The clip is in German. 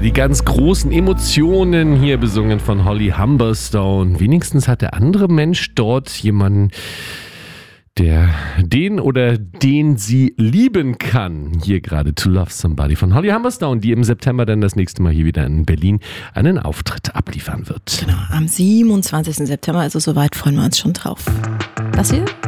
die ganz großen Emotionen hier besungen von Holly Humberstone. Wenigstens hat der andere Mensch dort jemanden, der den sie lieben kann. Hier gerade To Love Somebody von Holly Humberstone, die im September dann das nächste Mal hier wieder in Berlin einen Auftritt abliefern wird. Genau, am 27. September, also soweit freuen wir uns schon drauf. Das hier